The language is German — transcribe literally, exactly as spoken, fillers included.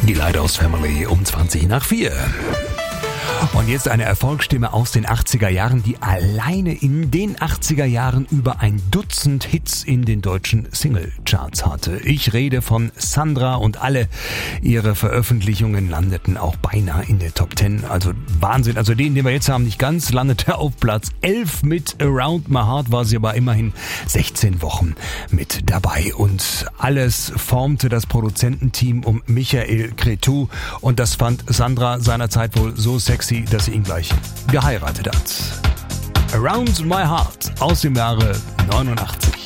Die Lighthouse Family um zwanzig nach vier. Und jetzt eine Erfolgsstimme aus den achtziger Jahren, die alleine in den achtziger Jahren über ein Dutzend Hits in den deutschen Singlecharts hatte. Ich rede von Sandra und alle ihre Veröffentlichungen landeten auch beinahe in der Top Ten. Also Wahnsinn. Also den, den wir jetzt haben, nicht ganz, landete auf Platz elf mit Around My Heart, war sie aber immerhin sechzehn Wochen mit dabei. Und alles formte das Produzententeam um Michael Cretu und das fand Sandra seinerzeit wohl so sexy, dass sie ihn gleich geheiratet hat. Around My Heart aus dem Jahre neunundachtzig.